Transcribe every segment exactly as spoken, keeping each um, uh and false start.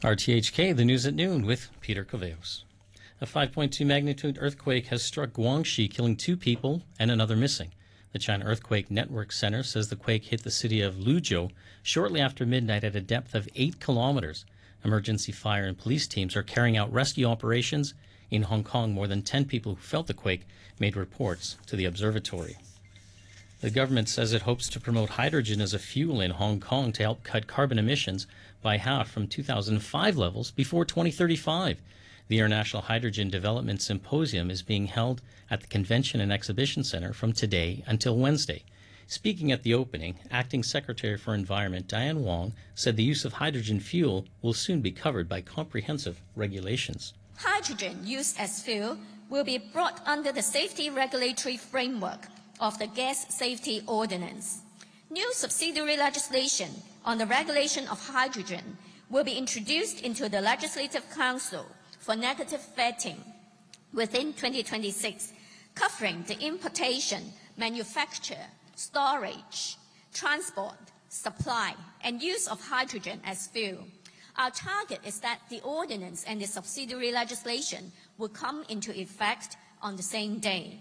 R T H K, the news at noon with Peter Coveos. A five point two magnitude earthquake has struck Guangxi, killing two people and another missing. The China Earthquake Network Center says the quake hit the city of Luzhou shortly after midnight at a depth of eight kilometers. Emergency fire and police teams are carrying out rescue operations. In Hong Kong, more than ten people who felt the quake made reports to the observatory. The government says it hopes to promote hydrogen as a fuel in Hong Kong to help cut carbon emissions by half from two thousand five levels before twenty thirty-five. The International Hydrogen Development Symposium is being held at the Convention and Exhibition Center from today until Wednesday. Speaking at the opening, Acting Secretary for Environment Diane Wong said the use of hydrogen fuel will soon be covered by comprehensive regulations. Hydrogen used as fuel will be brought under the safety regulatory framework of the Gas Safety Ordinance. New subsidiary legislation on the regulation of hydrogen will be introduced into the Legislative Council for negative vetting within twenty twenty-six, covering the importation, manufacture, storage, transport, supply, and use of hydrogen as fuel. Our target is that the ordinance and the subsidiary legislation will come into effect on the same day.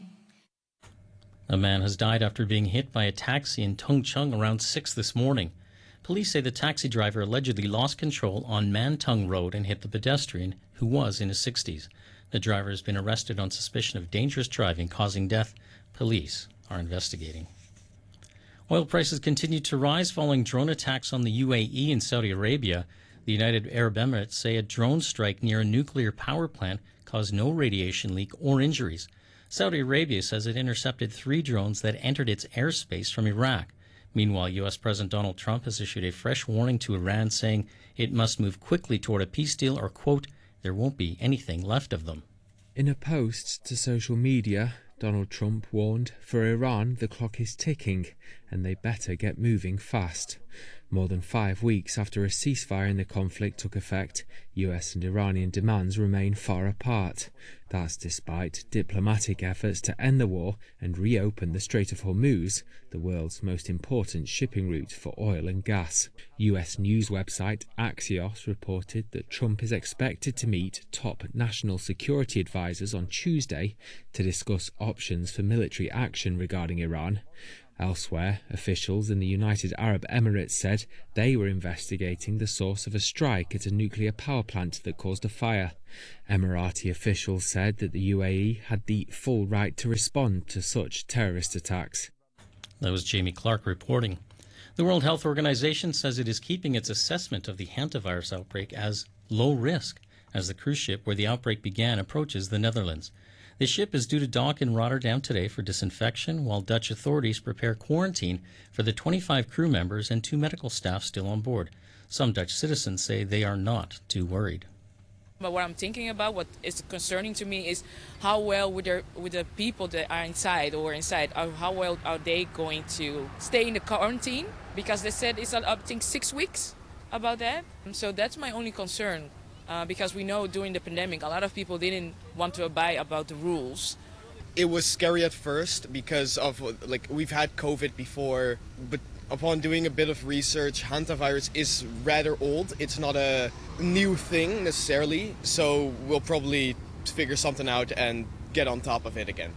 A man has died after being hit by a taxi in Tung Chung around six this morning. Police say the taxi driver allegedly lost control on Man Tung Road and hit the pedestrian, who was in his sixties. The driver has been arrested on suspicion of dangerous driving causing death. Police are investigating. Oil prices continue to rise following drone attacks on the U A E and Saudi Arabia. The United Arab Emirates say a drone strike near a nuclear power plant caused no radiation leak or injuries. Saudi Arabia says it intercepted three drones that entered its airspace from Iraq. Meanwhile, U S President Donald Trump has issued a fresh warning to Iran, saying it must move quickly toward a peace deal or, quote, there won't be anything left of them. In a post to social media, Donald Trump warned, for Iran, the clock is ticking, and they better get moving fast. More than five weeks after a ceasefire in the conflict took effect, U S and Iranian demands remain far apart. That's despite diplomatic efforts to end the war and reopen the Strait of Hormuz, the world's most important shipping route for oil and gas. U S news website Axios reported that Trump is expected to meet top national security advisors on Tuesday to discuss options for military action regarding Iran. Elsewhere, officials in the United Arab Emirates said they were investigating the source of a strike at a nuclear power plant that caused a fire. Emirati officials said that the U A E had the full right to respond to such terrorist attacks. That was Jamie Clark reporting. The World Health Organization says it is keeping its assessment of the hantavirus outbreak as low risk as the cruise ship where the outbreak began approaches the Netherlands. The ship is due to dock in Rotterdam today for disinfection, while Dutch authorities prepare quarantine for the twenty-five crew members and two medical staff still on board. Some Dutch citizens say they are not too worried. But what I'm thinking about, what is concerning to me, is how well with, their, with the people that are inside or inside, uh, how well are they going to stay in the quarantine? Because they said it's, I think, six weeks about that. So that's my only concern. Uh, because we know during the pandemic, a lot of people didn't want to abide about the rules. It was scary at first because of, like, we've had COVID before, but upon doing a bit of research, hantavirus is rather old. It's not a new thing necessarily, so we'll probably figure something out and get on top of it again.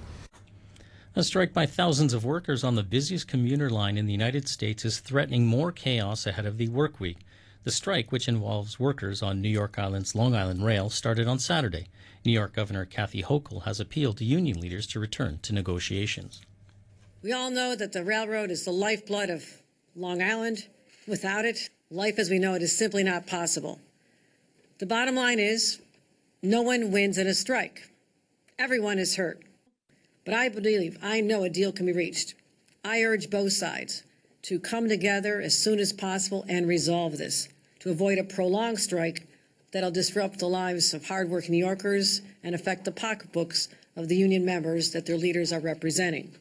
A strike by thousands of workers on the busiest commuter line in the United States is threatening more chaos ahead of the work week. The strike, which involves workers on New York Island's Long Island Rail, started on Saturday. New York Governor Kathy Hochul has appealed to union leaders to return to negotiations. We all know that the railroad is the lifeblood of Long Island. Without it, life as we know it is simply not possible. The bottom line is, no one wins in a strike. Everyone is hurt. But I believe, I know a deal can be reached. I urge both sides to come together as soon as possible and resolve this, to avoid a prolonged strike that'll disrupt the lives of hardworking New Yorkers and affect the pocketbooks of the union members that their leaders are representing.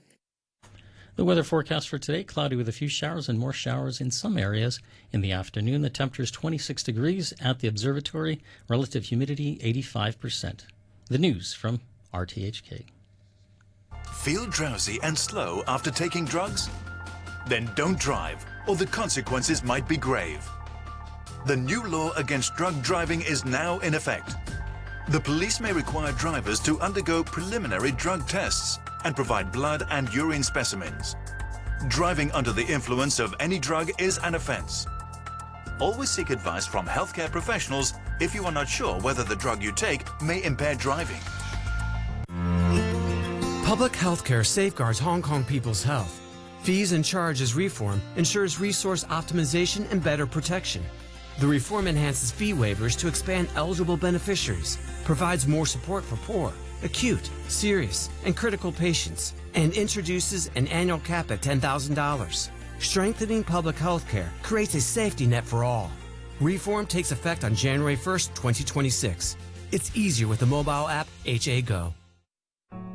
The weather forecast for today, cloudy with a few showers and more showers in some areas. In the afternoon, the temperature is twenty-six degrees at the observatory, relative humidity eighty-five percent. The news from R T H K. Feel drowsy and slow after taking drugs? Then don't drive, or the consequences might be grave. the new law against drug driving is now in effect. The police may require drivers to undergo preliminary drug tests and provide blood and urine specimens. Driving under the influence of any drug is an offence. Always seek advice from healthcare professionals if you are not sure whether the drug you take may impair driving. Public health care safeguards Hong Kong people's health. Fees and charges reform ensures resource optimization and better protection. The reform enhances fee waivers to expand eligible beneficiaries, provides more support for poor, acute, serious, and critical patients, and introduces an annual cap at ten thousand dollars. Strengthening public health care creates a safety net for all. Reform takes effect on January first, twenty twenty-six. It's easier with the mobile app H A Go.